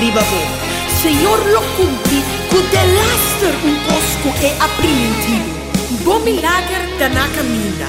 riba bo. Senhor lo cumpri, cu de laster un cosco e apprimentivo. Bo milagre da na caminda.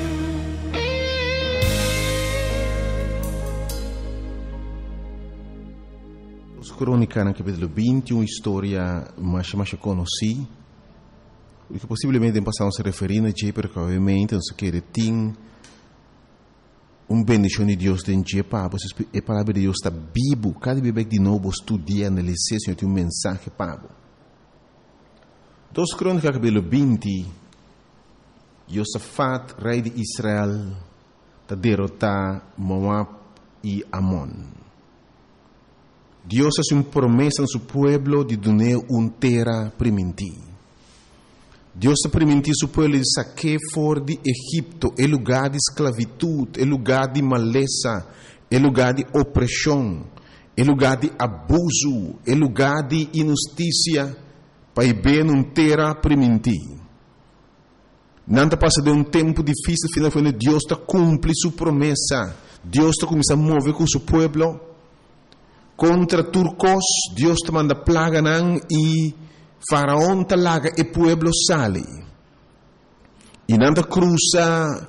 Os crônicas no capítulo 20, uma história mais conhecida, que possivelmente passamos a referir a Jé, porque obviamente nós queremos ter bendição de Deus dentro de Jé, a palavra de Deus está viva, cada vez de novo estudia, analisar, Senhor, tem mensagem para você. Dos crônicas capítulo 20, Josafat, rei de Israel, está derrotar Moab e Amon. Deus hace uma promessa no seu povo de dar uma terra primitiva. Deus permitiu seu povo de sair fora de Egipto, é lugar de esclavitud, é lugar de maleza, é lugar de opressão, é lugar de abuso, é lugar de injustiça, para ir bem uma terra primitiva. Não passa de um tempo difícil, finalmente Deus está cumpre sua promessa. Deus está começando a mover com seu povo. Contra turcos, Deus te manda plaga e Faraón te laga e pueblo sale. E nanda cruza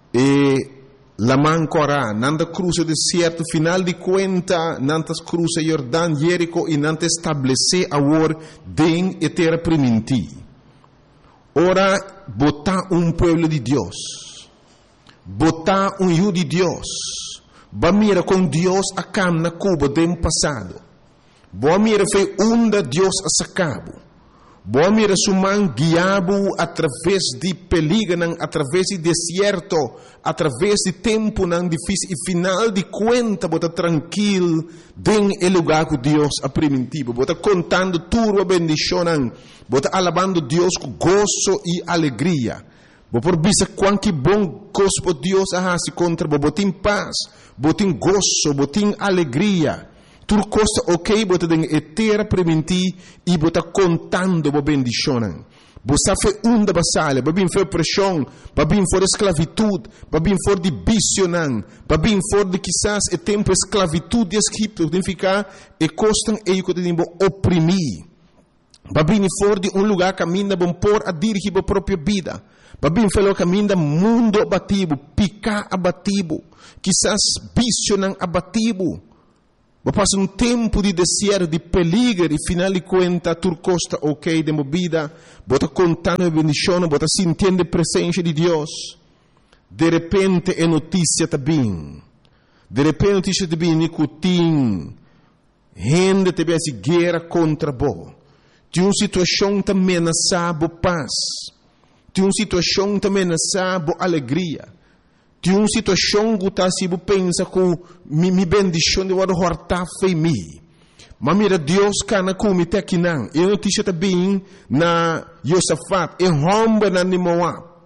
la mancora, nanda cruza deserto, final de conta, nanda cruza Jordão, Jerico e nanda estabelece agora den e terra primitiva. Ora, botar pueblo de Deus, botar hijo de Deus. Ba mira com Deus a cam na Cuba do passado. Boa mira foi onde Deus a sacabo. Boa mira suman guiabo através de peligro, através de deserto, através de tempo difícil e final de conta bota tranquilo den el lugar que Deus a primitivo. Bota contando tudo a bendição, bota alabando Deus com gozo e alegria. Bo por bisa quanto bom gosto Deus se contra bo botin paz, botin gozo, botin alegria. Tudo costa ok, bota den etera prementi e bota contando bo bendicionan. Bo sa fe unda basale, ba bin fe pressão, ba bin for esclavitud, ba bin for de bicionan, ba bin for de quizás e tempo esclavitud de Egipto, significa e costan e que tem bo oprimir. Ba bin for de lugar caminha bom por a dirigir a própria vida. Babim falou caminho mundo abatido, picar abatido, quizás visionan abatido. Passa tempo de deserto, de peligro, e final de conta, turcosta ok de movida, bota contando a bendição, bota sentindo a presença de Deus. De repente é notícia também. De repente notícia também, nicotim, gente também se guerra contra bo. De uma situação também ameaçada paz. De uma situação também nessa boa alegria. De uma situação que está se pensa que me bendição de uma horta foi me. Mas mira Deus cana como te aqui não. E notícia também na Josafat e romba na Moab.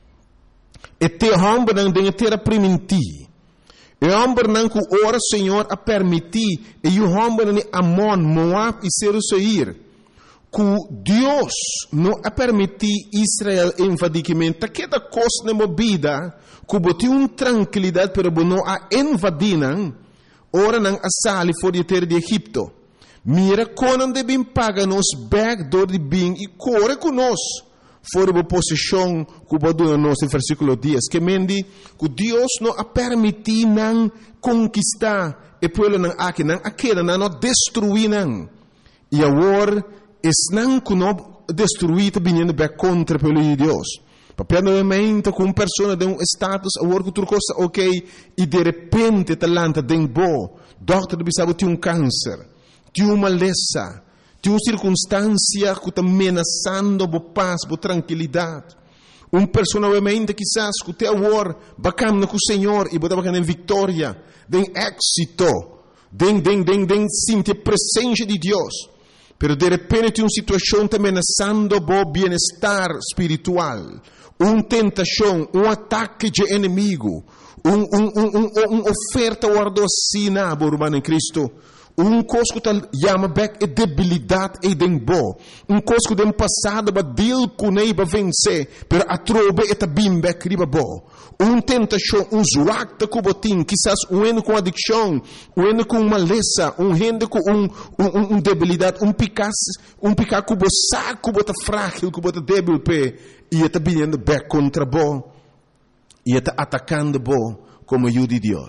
E te romba na de terra primiti. E romba na que ora Senhor a permitir e o romba na Amon, Moab e Seir. Que Deus não a permitir Israel invadimento, que da coisa na movida, que botou uma tranquilidade para não a invadir, ora não a sair fora de terra de Egipto. Mira quando devem pagar nos backdoor de bem e corre conosco fora da posição que botou nos no versículo 10, que mendi que Deus não a permitir não conquistar e pueblo não aqui não aquela não destruir não. E agora não que não destruir vindo contra pelo de Deus. Papel novamente com uma pessoa de um status, agora que tu costa ok, e de repente talanta den bo, doutor bisabo tem câncer, tem uma maleza, tem uma circunstância que está ameaçando a paz, a tranquilidade. Uma pessoa novamente quizás que te agora bacana com o Senhor e botar bacana em vitória, den êxito, den sentir a presença de Deus. Pero de repente uma situação está ameaçando o bem-estar espiritual, uma tentação, um ataque de inimigo, uma oferta guardocina, irmão em Cristo, coisa que chama back é debilidade e dembo. Coisa que dem passado ba deal kunei ba vencer, pero a trobe eta bim back riba bo. Tentação, zwakte que botin, quizás com adicção, com maleza, gente com debilidade, picado que bo saco, bota frágil, que bota débil pe, e eta vindo back contra bo, e eta atacando bo como ajuda de Deus.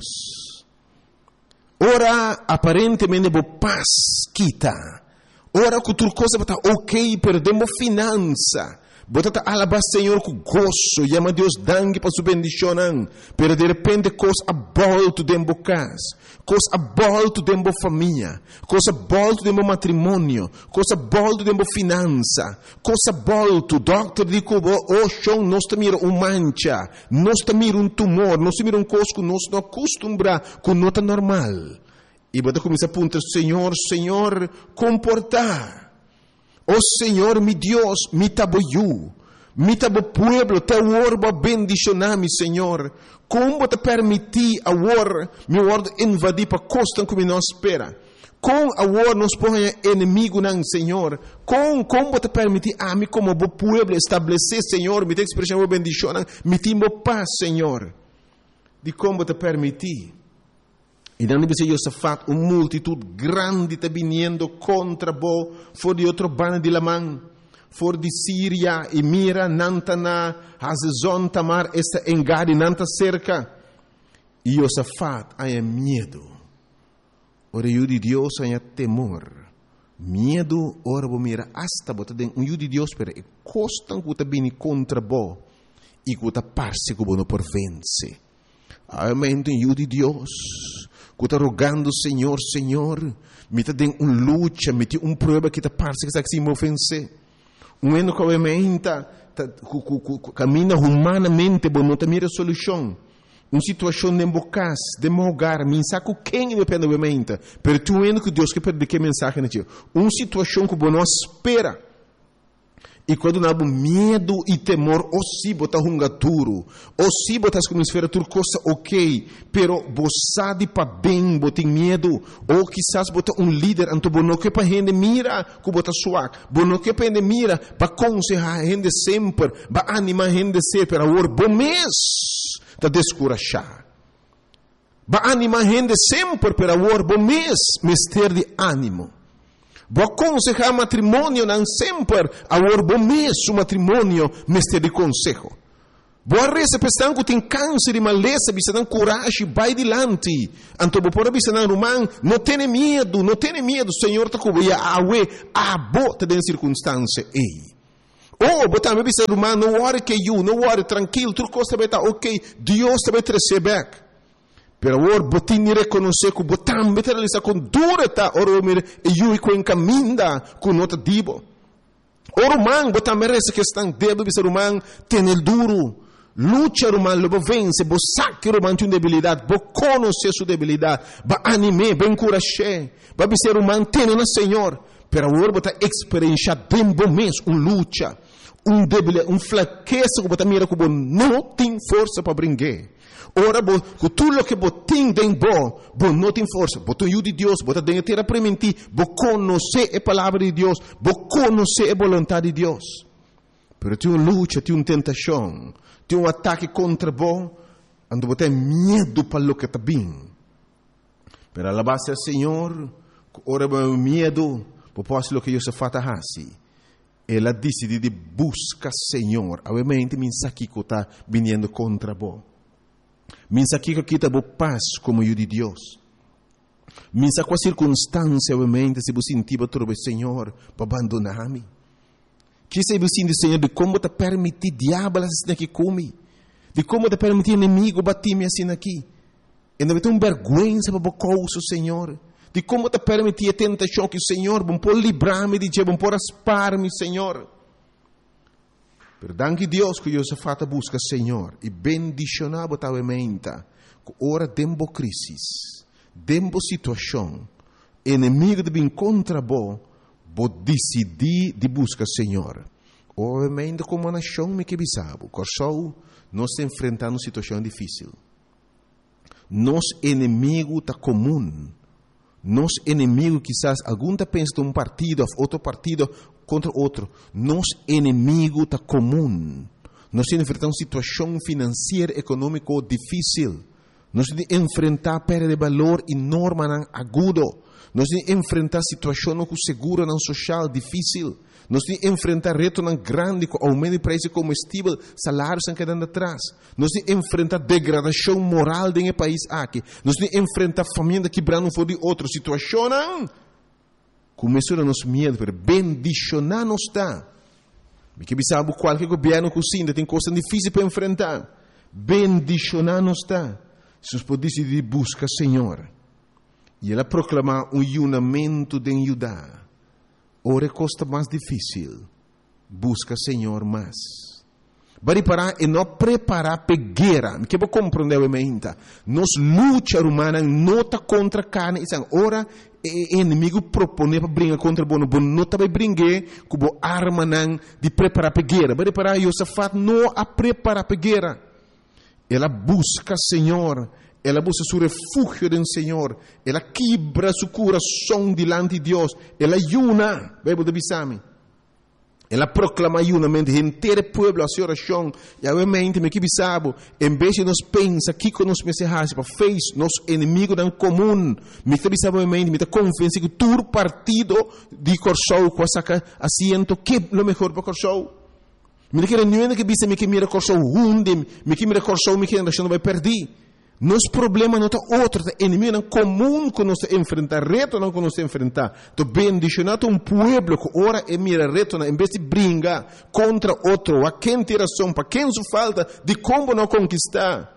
Ora, aparentemente, bo paz quita. Ora, que tudo coisa está ok, perdemos finança. Bota alabar Senhor com gozo, chama Deus dangue para sua bendição, pero de repente coisa abolto dentro da casa, coisa abolto dentro da família, coisa abolto dentro do matrimônio, coisa abolto dentro da finança, coisa abolto, doctor diz oh chão, nós mira mancha, nós mira tumor, nós mira coisa que nós não acostumbra com nota normal. E bota começa a apontar, Senhor, comportar. Oh Senhor, mi Deus, mi tabo pueblo, te orba bendicionar-me, Senhor. Como te permitir agora, mi word invadir para costa como nós espera. Com agora nos põe inimigo não, Senhor. Como te permitir a mim como bo pueblo estabelecer, Senhor, me te expressão bendicionar, me timbo paz, Senhor. De como te permitir. E não deve ser Josafat, multitud grande está vindo contra bo, for de outro bando de Lamã, for de Síria, e mira, Nantana, Hazezon, Tamar, esta engade, Nanta cerca. E Josafat, há medo. Ora, o de Deus, há temor. Medo, ora, bo mira, hasta bota den, o de Deus, pero e costan que está vindo contra bo, e que está parse que bo não por vence. Amém, o de Deus. Que está rogando, Senhor, me está dando luta, me tem prova que está parece que está se me ofense. Ano que obviamente caminha humanamente, mas não está mira solução. Situação de embocas, de mogar, me saco quem depende obviamente. Pero tu ano que Deus que perde que mensagem na tia. Situação que não espera. E quando não há medo e temor, ou se botar duro, ou se botar como esfera tudo coisa ok, pero você de para bem, botar medo, ou quizás botar líder, então não que para gente mira, que botar suave, não que para gente mira, para aconselhar a gente sempre, para animar a gente sempre, para o bom mês, para descorachar. Para animar a gente sempre, para o bom mês, ter de ânimo. Vou aconselhar matrimônio não sempre a bom mês o matrimônio mestre de conselho. Vou receber pessoas que tem câncer e maleza, bisa dan coragem, vai adiante. Então vou por bisa dan rumang, não tenha medo, Senhor tá com ia awe, bota den circunstância ei. Botar me bisa rumang, não worry não worry, tranquilo, tudo costa vai estar ok, Deus te vai trazer back. Pero agora, botin ni reconhecer que botam beteralisa com dureta, ora me e com encaminda com nota dibo. Ora man, botam merece que estão debo bisa rumang, tem el duro. Lucha rumang, lobo vence, bo saque rumang tem debilidade, bo conhecer sua debilidade, ba anime, ba encorajar, ba bisa rumang tem na Senhor. Pero agora botar experienciar dembo mês lucha, debilidade, fraqueza que botam mira que bo não tem força para brincar. Ora, com tudo o que botem dentro, não tem força. Botem o de Deus, botem dentro para mentir, conhecer a palavra de Deus, conhecer a vontade de Deus. Pero tem uma luta, tem uma tentação, tem um ataque contra você, ando botem medo para o que está bem. Pero a base do Senhor, ora, medo, posso o que eu se fata assim. Ela decide de buscar Senhor, obviamente, mensagem que está vindo contra você. Minsa que kita bo paz como o de Deus. Minsa com a circunstância, obviamente, se você sentir trobe Senhor para abandonar-me. Que se você sentir Senhor de como te permitir diabo assim aqui come, de como te permitir inimigo bater-me assim aqui. E não tem vergonha para bocoso Senhor. De como te permitir a tentação que o Senhor bom por livrar-me de bom por aspar-me Senhor. Perdão que Deus que Josafat busca Senhor e bendicionar botavamente que ora dembo crisis, dembo situação, inimigo de vir contra bo decidir de buscar Senhor. Obviamente como nação me que bisabo, corso nós enfrentando situação difícil. Nos inimigo tá comum, Nos inimigos, quizás, algum pensa de um partido, outro partido contra outro. Nos inimigo está comum. Nós enfrentamos situação financeira, econômica difícil. Nós enfrentar perda de valor enorme, agudo. Nós enfrentar situação com seguro social difícil. Nós enfrentar reto grande com aumento de preço de combustível, salários estão quedando atrás. Nós enfrentar degradação moral do país aqui. Nós enfrentar família quebrando fora de outra situação. Começou a nos medo, mas bendicionar não está. Porque sabe qualquer governo cozinha tem coisas difíceis para enfrentar. Bendicionar não está. Se pode decidir buscar Senhor. E ela proclamar um unimento de ajudar. Ora costa mais difícil. Busca Senhor mais. Bari parar e não preparar para guerra. Que vou compreender o momento. Nos luta humana não está contra carne. Ora inimigo propõe para brincar contra o bono. Não está para brincar com a arma de preparar para guerra. Bari parar Josafat não a preparar para guerra. Ela busca Senhor. Ela busca seu refúgio no Senhor. Ela quebra seu coração diante de Deus. Ela ayuna. Bíblia de Bisami. Ela proclama ayunamento. Inteiro povo a sua oração. E obviamente, me que bisabo. Em vez de nos pensar que com nos mensagens para fez nos inimigos em comum. Me que bisabo obviamente. Me que confiança que todo partido de Corsou com essa assento que é o melhor para Corsou. Me que não é que bisa me que mira Corsou hunde. Me que mira Corsou me que a nação vai perder. Nosso problema não é outro, é inimigo comum que nós enfrentar, reto não que nós enfrentar. Então, bendicionado um povo que ora e mira reto, em vez de brigar contra outro, a quem tem razão, para quem se falta, de como não conquistar.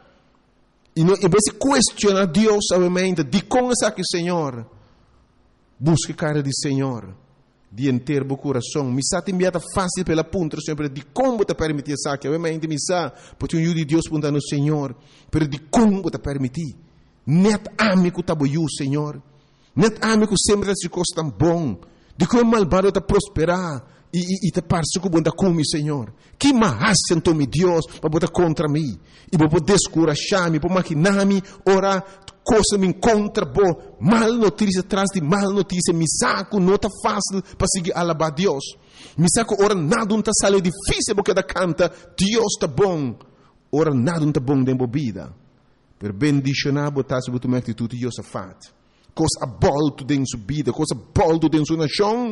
E não, em vez de questionar Deus, obviamente, de como está aqui, Senhor, busque a cara de Senhor. De inteiro o coração. Misa te enviada fácil pela ponta, sempre de como te permitir essa que obviamente misa, porque o de Deus punta no Senhor, pero de como te permitir. Net amigo tá boiu, Senhor. Net amigo sempre se coisa tão bom. De como malvado te prosperar e te parece que bunda come, Senhor. Que mais sentou me Deus para botar contra mim e para poder descorajar-me, para maquinar-me, orar. Coisa me encontra boa, mal notícia atrás de mal notícia, me saco, não está fácil para seguir alabar Deus. Me saco, ora nada não está sale difícil porque da canta, Deus está bom, ora nada não está bom dentro da vida. Per bendicionar, botar sobre tua atitude de Josafat. Coisa bolto dentro sua vida, coisa bolto dentro sua nação.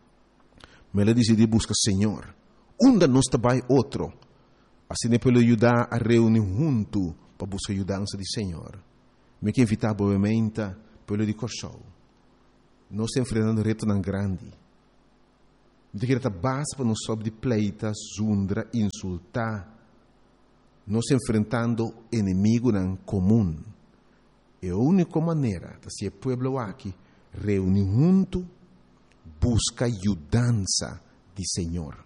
Mas ela decidiu buscar Senhor. Onde nós trabalha outro. Assim é para ajudar a reunir junto para buscar a ajudança de Senhor. Me que invitar obviamente pelo de Corsou. Nós estamos enfrentando reto tão grande. De que base para nós sobre de pleita, zundra, insultar. Nós estamos enfrentando inimigo em comum. E a única maneira de ser povo aqui reunir junto, busca ajudança de Senhor.